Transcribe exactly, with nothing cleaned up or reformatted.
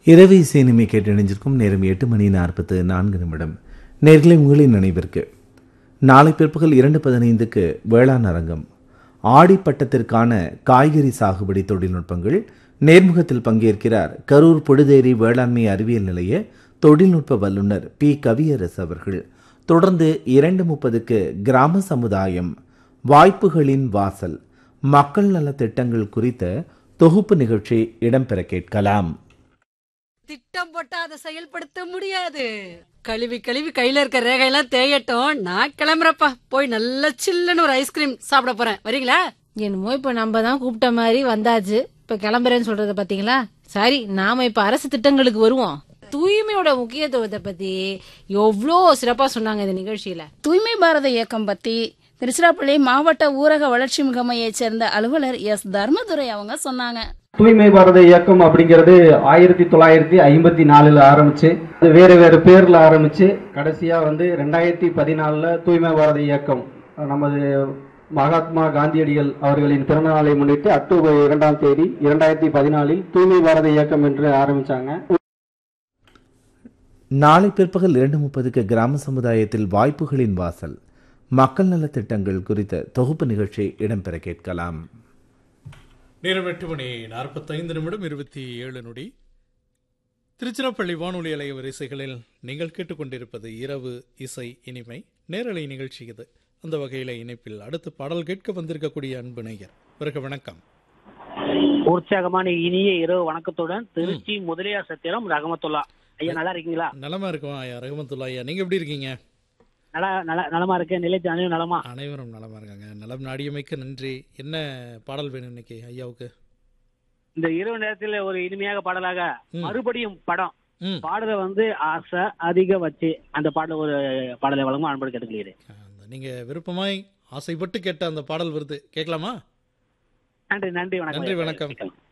இரவு இசை இனிமை கேட்டு இணைஞ்சிருக்கும் நேரம் எட்டு மணி நாற்பத்து நான்கு நிமிடம். நேர்களை உங்களின் நினைவிற்கு நாளை பிற்பகல் இரண்டு பதினைந்துக்கு வேளாண் அரங்கம். ஆடிப்பட்டத்திற்கான காய்கறி சாகுபடி தொழில்நுட்பங்கள் நேர்முகத்தில் பங்கேற்கிறார் கரூர் பொடுதேரி வேளாண்மை அறிவியல் நிலைய தொழில்நுட்ப வல்லுநர் பி கவியரசு அவர்கள். தொடர்ந்து இரண்டு முப்பதுக்கு கிராம சமுதாயம் வாய்ப்புகளின் வாசல் மக்கள் நல திட்டங்கள் குறித்த தொகுப்பு நிகழ்ச்சி இடம்பெற கேட்கலாம். திட்டம் போட்டா அதை செயல்படுத்த முடியாது. கழுவி கழுவி கையில இருக்க ரேகையெல்லாம் தேயட்டும். நான் கிளம்புறப்பா, போய் நல்ல சில்லுன்னு ஒரு ஐஸ்கிரீம் சாப்பிட போறேன். வரீங்களா? என்னமோ இப்ப நம்ம தான் கூப்பிட்ட மாதிரி வந்தாச்சு. இப்ப கிளம்புறேன்னு சொல்றத பாத்தீங்களா? சரி, நாம இப்ப அரசு திட்டங்களுக்கு வருவோம். தூய்மையோட முக்கியத்துவத்தை பத்தி எவ்வளோ சிறப்பா சொன்னாங்க இந்த நிகழ்ச்சியில. தூய்மை பாரத இயக்கம் பத்தி திருச்சிராப்பள்ளி மாவட்ட ஊரக வளர்ச்சி முகமையை சேர்ந்த அலுவலர் எஸ் தர்மதுரை அவங்க சொன்னாங்க. தூய்மை பாரத இயக்கம் அப்படிங்கிறது ஆயிரத்தி தொள்ளாயிரத்தி ஐம்பத்தி நாலுல ஆரம்பிச்சு வேற வேற பேர்ல ஆரம்பிச்சு கடைசியா வந்து ரெண்டாயிரத்தி பதினாலுல தூய்மை பாரத இயக்கம் நமது மகாத்மா காந்தியடிகள் அவர்களின் பிறந்த நாளை முன்னிட்டு அக்டோபர் இரண்டாம் தேதி இரண்டாயிரத்தி பதினாலில் தூய்மை பாரத இயக்கம் என்று ஆரம்பிச்சாங்க. நாளை பிற்பகல் இரண்டு முப்பதுக்கு கிராம சமுதாயத்தில் வாய்ப்புகளின் வாசல் மக்கள் நல திட்டங்கள் குறித்த தொகுப்பு நிகழ்ச்சி இடம்பெற கேட்கலாம். நேரம் எட்டு மணி நாற்பத்தைந்து நிமிடம் இருபத்தி ஏழு நொடி. திருச்சிராப்பள்ளி வானொலி அலைய வரிசைகளில் நீங்கள் கேட்டுக்கொண்டிருப்பது இரவு இசை இனிமை நேரலை நிகழ்ச்சி. இது அந்த வகையில இணைப்பில் அடுத்து பாடல் கேட்க வந்திருக்கக்கூடிய அன்பு நேயர். பிறகு வணக்கம். உற்சாகமான இனிய இரவு வணக்கத்துடன் திருச்சி முதலியார் சத்திரம் ரஹமத்துல்லா ஐயா, நல்லா இருக்கீங்களா? நலமா இருக்கும் ஐயா. ரஹமத்துல்லா ஐயா, நீங்க எப்படி இருக்கீங்க? நல்லா நல்ல நலமா இருக்கேன். நிலைத்து அனைவரும் நலமா? அனைவரும் நலமா இருக்காங்க. நலம் நாடியமைக்கு நன்றி. என்ன பாடல் வேணும் இன்னைக்கு ஐயாவுக்கு? இந்த இரவு நேரத்தில் ஒரு இனிமையாக பாடலாக மறுபடியும் படம் பாடலை வந்து ஆசை அதிக வச்சு அந்த பாடல ஒரு பாடலை வழங்கும் அன்போடு கேட்டுக்கிறேன். நீங்க விருப்பமாய் ஆசைப்பட்டு கேட்ட அந்த பாடல் வருது, கேட்கலாமா? நன்றி நன்றி வணக்கம். நன்றி வணக்கம்.